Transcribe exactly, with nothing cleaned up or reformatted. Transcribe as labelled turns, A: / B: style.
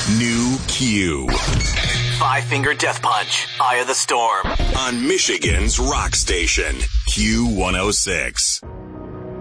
A: New Q.
B: Five Finger Death Punch. Eye of the Storm.
A: On Michigan's Rock Station. Q one oh six.